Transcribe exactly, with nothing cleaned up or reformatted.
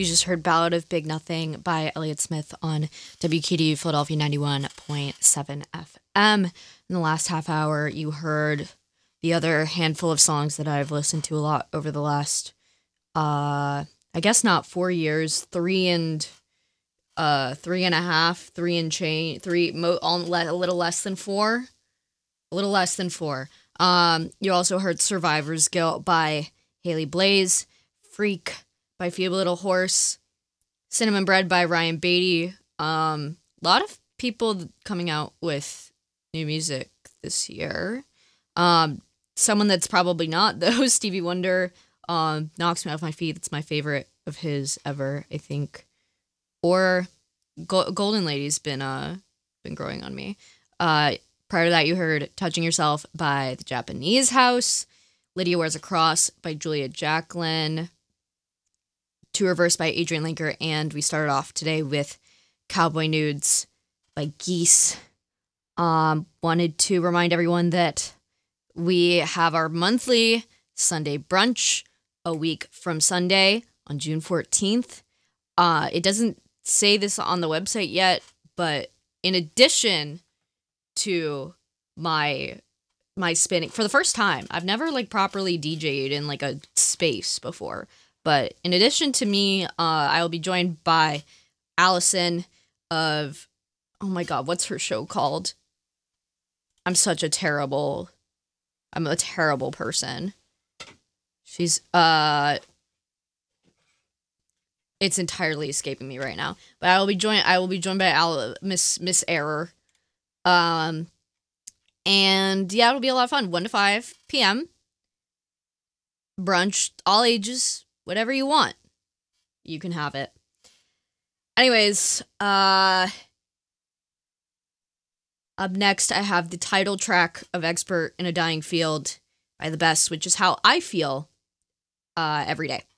You just heard Ballad of Big Nothing by Elliott Smith on W K D U Philadelphia ninety-one point seven F M. In the last half hour, you heard the other handful of songs that I've listened to a lot over the last, uh, I guess not four years, three and uh, three and a half, three and change, three, mo- on le- a little less than four, a little less than four. Um, you also heard Survivor's Guilt by Haley Blaze, Freak by Feeble Little Horse, Cinnamon Bread by Ryan Beatty. Um, a lot of people coming out with new music this year. Um, someone that's probably not, though, Stevie Wonder, um, Knocks Me Off My Feet. That's my favorite of his ever, I think. Or Go- Golden Lady's been uh been growing on me. Uh, prior to that, you heard Touching Yourself by The Japanese House, Lydia Wears a Cross by Julia Jacqueline, To Reverse by Adrian Linker, and we started off today with Cowboy Nudes by Geese. Um, wanted to remind everyone that we have our monthly Sunday brunch a week from Sunday on June fourteenth. Uh, it doesn't say this on the website yet, but in addition to my my spinning, for the first time, I've never like properly D J'd in like a space before. But in addition to me, uh, I will be joined by Allison of, oh my god, what's her show called? I'm such a terrible, I'm a terrible person. She's, uh, it's entirely escaping me right now. But I will be joined, I will be joined by Al, Miss, Miss Error. Um, and yeah, it'll be a lot of fun. one to five p.m. Brunch, all ages. Whatever you want, you can have it. Anyways, uh, up next, I have the title track of Expert in a Dying Field by The Best, which is how I feel uh, every day.